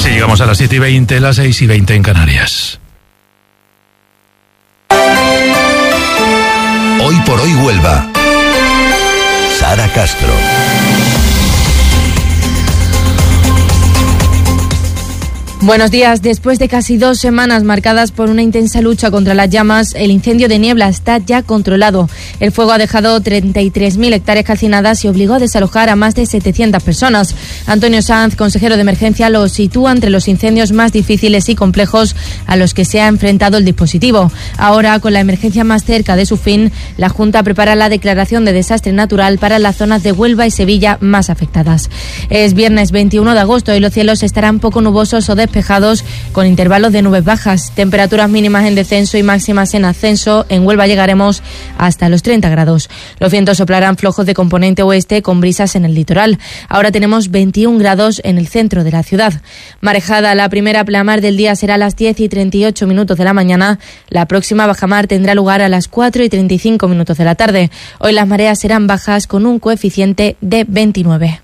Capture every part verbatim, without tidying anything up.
Así llegamos a las siete y veinte, las seis y veinte en Canarias. Hoy por hoy Huelva. Sara Castro. Buenos días. Después de casi dos semanas marcadas por una intensa lucha contra las llamas, el incendio de Niebla está ya controlado. El fuego ha dejado treinta y tres mil hectáreas calcinadas y obligó a desalojar a más de setecientas personas. Antonio Sanz, consejero de emergencia, lo sitúa entre los incendios más difíciles y complejos a los que se ha enfrentado el dispositivo. Ahora, con la emergencia más cerca de su fin, la Junta prepara la declaración de desastre natural para las zonas de Huelva y Sevilla más afectadas. Es viernes veintiuno de agosto y los cielos estarán poco nubosos o despejados con intervalos de nubes bajas, temperaturas mínimas en descenso y máximas en ascenso. En Huelva llegaremos hasta los treinta grados. Los vientos soplarán flojos de componente oeste con brisas en el litoral. Ahora tenemos veintiún grados en el centro de la ciudad. Marejada, la primera pleamar del día será a las diez y treinta y ocho minutos de la mañana. La próxima bajamar tendrá lugar a las cuatro y treinta y cinco minutos de la tarde. Hoy las mareas serán bajas con un coeficiente de veintinueve.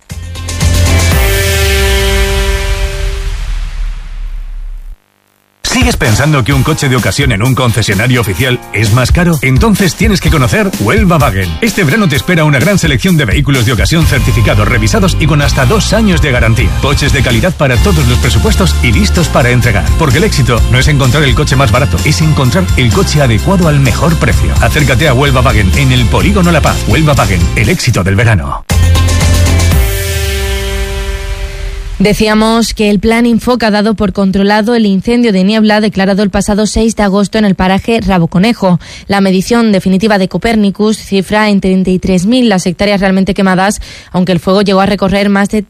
¿Sigues pensando que un coche de ocasión en un concesionario oficial es más caro? Entonces tienes que conocer Huelva Wagen. Este verano te espera una gran selección de vehículos de ocasión certificados, revisados y con hasta dos años de garantía. Coches de calidad para todos los presupuestos y listos para entregar. Porque el éxito no es encontrar el coche más barato, es encontrar el coche adecuado al mejor precio. Acércate a Huelva Wagen en el Polígono La Paz. Huelva Wagen, el éxito del verano. Decíamos que el plan Infoca ha dado por controlado el incendio de Niebla declarado el pasado seis de agosto en el paraje Raboconejo. La medición definitiva de Copernicus cifra en treinta y tres mil las hectáreas realmente quemadas, aunque el fuego llegó a recorrer más de